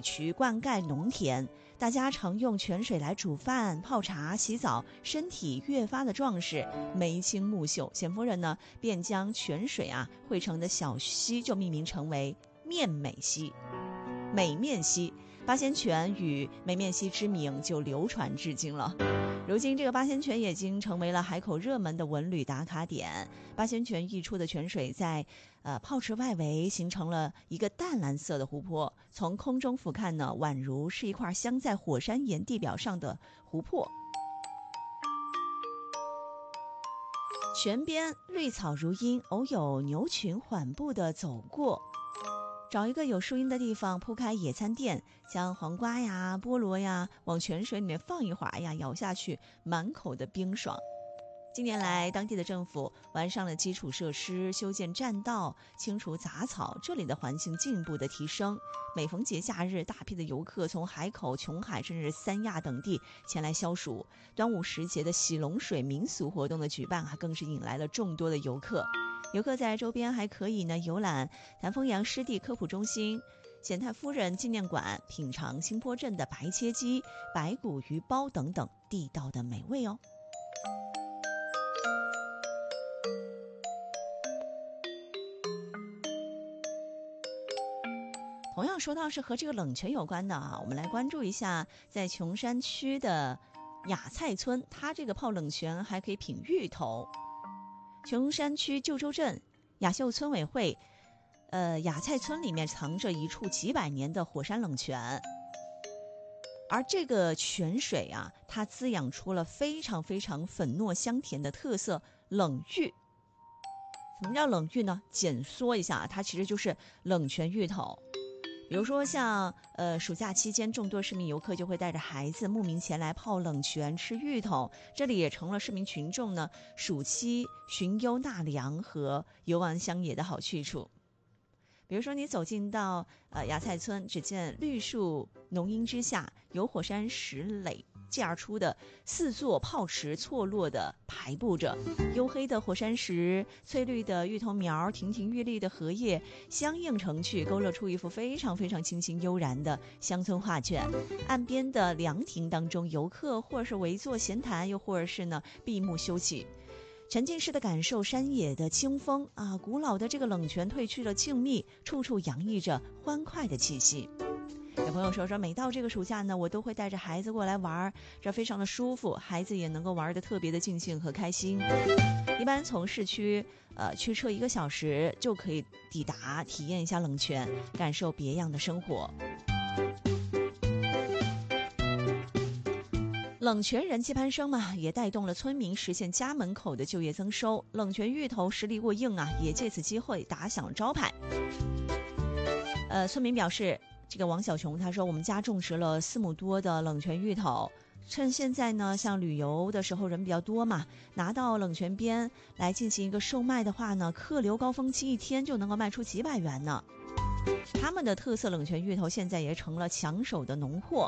渠灌溉农田，大家常用泉水来煮饭、泡茶、洗澡，身体越发的壮实，眉清目秀。咸夫人呢，便将泉水汇成的小溪就命名成为面美溪、美面溪。八仙泉与美面溪之名就流传至今了。如今这个八仙泉已经成为了海口热门的文旅打卡点。八仙泉溢出的泉水在泡池外围形成了一个淡蓝色的湖泊，从空中俯瞰呢，宛如是一块镶在火山岩地表上的湖泊。泉边绿草如茵，偶有牛群缓步地走过。找一个有树荫的地方铺开野餐垫，将黄瓜呀、菠萝呀往泉水里面放一会儿，咬下去满口的冰爽。近年来，当地的政府完善了基础设施，修建栈道，清除杂草，这里的环境进一步的提升。每逢节假日，大批的游客从海口、琼海甚至三亚等地前来消暑。端午时节的洗龙水民俗活动的举办更是引来了众多的游客。游客在周边还可以呢游览谭峰阳湿地科普中心、显太夫人纪念馆，品尝新坡镇的白切鸡、白骨鱼包等等地道的美味哦。同样说到是和这个冷泉有关的我们来关注一下在琼山区的雅菜村，它这个泡冷泉还可以品芋头。琼山区旧州镇雅秀村委会雅菜村里面藏着一处几百年的火山冷泉，而这个泉水它滋养出了非常非常粉糯香甜的特色冷芋。什么叫冷芋呢？简缩一下，它其实就是冷泉芋头。比如说像暑假期间，众多市民游客就会带着孩子慕名前来泡冷泉、吃芋头，这里也成了市民群众呢暑期寻幽纳凉和游玩乡野的好去处。比如说你走进到芽菜村，只见绿树浓荫之下，由火山石垒建而出的4座泡池错落的排布着，黝黑的火山石、翠绿的芋头苗、亭亭玉立的荷叶相映成趣，勾勒出一幅非常非常清新悠然的乡村画卷。岸边的凉亭当中，游客或者是围坐闲谈，又或者是呢闭目休息，沉浸式的感受山野的清风古老的这个冷泉褪去了静谧，处处洋溢着欢快的气息。有朋友说每到这个暑假呢，我都会带着孩子过来玩，这非常的舒服，孩子也能够玩得特别的尽兴和开心。一般从市区驱车1个小时就可以抵达，体验一下冷泉，感受别样的生活。冷泉人气攀升也带动了村民实现家门口的就业增收。冷泉芋头实力过硬也借此机会打响招牌。村民表示，这个王小琼他说，我们家种植了4亩多的冷泉芋头，趁现在呢像旅游的时候人比较多拿到冷泉边来进行一个售卖的话呢，客流高峰期1天就能够卖出几百元呢。他们的特色冷泉芋头现在也成了抢手的农货。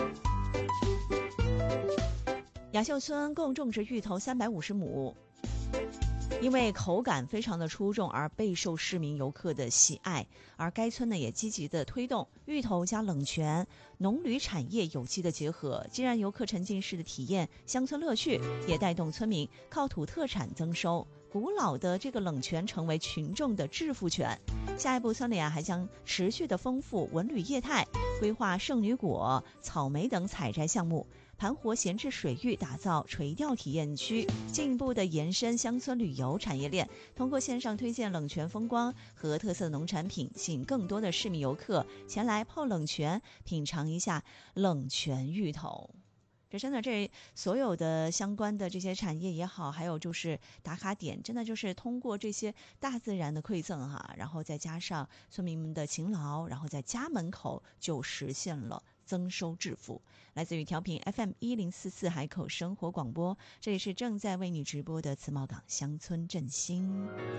雅秀村共种植芋头350亩，因为口感非常的出众而备受市民游客的喜爱。而该村呢也积极的推动芋头加冷泉、农旅产业有机的结合，既让游客沉浸式的体验乡村乐趣，也带动村民靠土特产增收。古老的这个冷泉成为群众的致富泉。下一步村里还将持续的丰富文旅业态，规划圣女果、草莓等采摘项目，盘活闲置水域，打造垂钓体验区，进一步的延伸乡村旅游产业链。通过线上推荐冷泉风光和特色农产品，吸引更多的市民游客前来泡冷泉，品尝一下冷泉芋头。这真的，这所有的相关的这些产业也好，还有就是打卡点，真的就是通过这些大自然的馈赠然后再加上村民们的勤劳，然后在家门口就实现了增收致富。来自于调频 FM1044 海口生活广播，这里是正在为你直播的慈茂港乡村振兴。